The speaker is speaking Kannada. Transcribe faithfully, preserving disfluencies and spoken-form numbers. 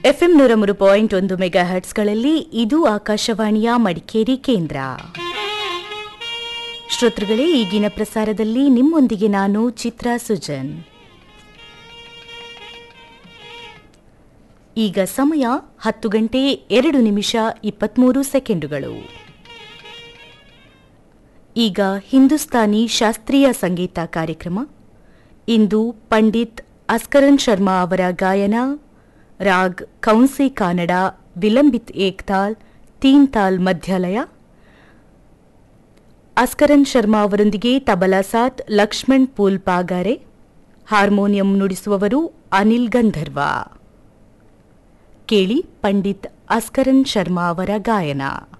ಎಫ್ಎಂ ನೂರ ಮೂರು ಪಾಯಿಂಟ್ ಒಂದು ಮೆಗಾ ಹರ್ಟ್ಸ್ಗಳಲ್ಲಿ ಇದು ಆಕಾಶವಾಣಿಯ ಮಡಿಕೇರಿ ಕೇಂದ್ರ. ಶ್ರೋತೃಗಳೇ, ಈಗಿನ ಪ್ರಸಾರದಲ್ಲಿ ನಿಮ್ಮೊಂದಿಗೆ ನಾನು ಚಿತ್ರಾ ಸುಜನ್. ಈಗ ಸಮಯ ಹತ್ತು ಗಂಟೆ ಎರಡು ನಿಮಿಷ ಇಪ್ಪತ್ಮೂರು ಸೆಕೆಂಡುಗಳು. ಈಗ ಹಿಂದೂಸ್ತಾನಿ ಶಾಸ್ತ್ರೀಯ ಸಂಗೀತ ಕಾರ್ಯಕ್ರಮ. ಇಂದು ಪಂಡಿತ್ ಅಸ್ಕರನ್ ಶರ್ಮಾ ಅವರ ಗಾಯನ, ರಾಗ್ ಕೌನ್ಸಿ ಕಾನಡ, ವಿಲಂಬಿತ್ ಏಕ್ತಾಲ್, ತೀನ್ ತಾಲ್ ಮಧ್ಯಲಯ. ಅಸ್ಕರನ್ ಶರ್ಮಾ ಅವರೊಂದಿಗೆ ತಬಲಾ ಸಾತ್ ಲಕ್ಷ್ಮಣ್ ಪೂಲ್ ಪಾಗಾರೆ, ಹಾರ್ಮೋನಿಯಂ ನುಡಿಸುವವರು ಅನಿಲ್ ಗಂಧರ್ವ. ಕೇಳಿ ಪಂಡಿತ್ ಅಸ್ಕರನ್ ಶರ್ಮಾ ಅವರ ಗಾಯನ.